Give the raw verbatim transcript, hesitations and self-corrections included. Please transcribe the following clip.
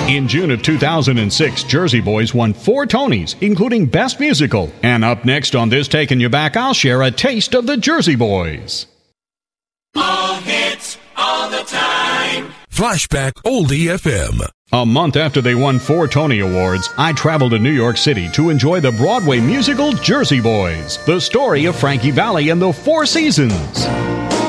In June of two thousand six, Jersey Boys won four Tonys, including Best Musical. And up next on this Taking You Back, I'll share a taste of the Jersey Boys. All hits, all the time. Flashback Oldie F M. A month after they won four Tony Awards, I traveled to New York City to enjoy the Broadway musical Jersey Boys, the story of Frankie Valli and the Four Seasons.